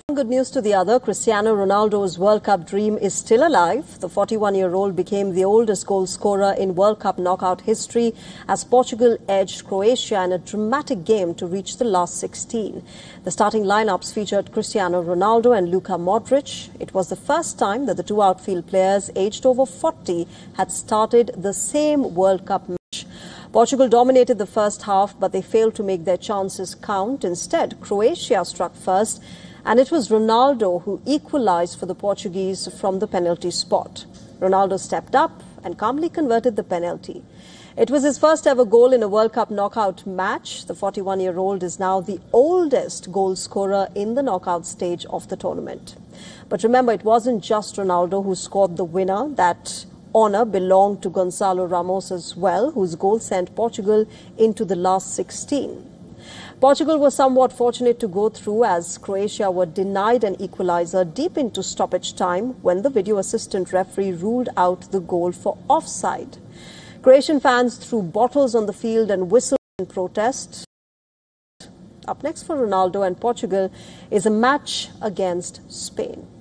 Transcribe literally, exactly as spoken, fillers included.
Good news to the other. Cristiano Ronaldo's World Cup dream is still alive. The forty-one-year-old became the oldest goal scorer in World Cup knockout history as Portugal edged Croatia in a dramatic game to reach the last sixteen. The starting lineups featured Cristiano Ronaldo and Luka Modric. It was the first time that the two outfield players aged over forty had started the same World Cup match. Portugal dominated the first half, but they failed to make their chances count. Instead, Croatia struck first, and it was Ronaldo who equalized for the Portuguese from the penalty spot. Ronaldo stepped up and calmly converted the penalty. It was his first ever goal in a World Cup knockout match. The forty-one-year-old is now the oldest goal scorer in the knockout stage of the tournament. But remember, it wasn't just Ronaldo who scored the winner. That honour belonged to Gonçalo Ramos as well, whose goal sent Portugal into the last sixteen. Portugal was somewhat fortunate to go through as Croatia were denied an equaliser deep into stoppage time when the video assistant referee ruled out the goal for offside. Croatian fans threw bottles on the field and whistled in protest. Up next for Ronaldo and Portugal is a match against Spain.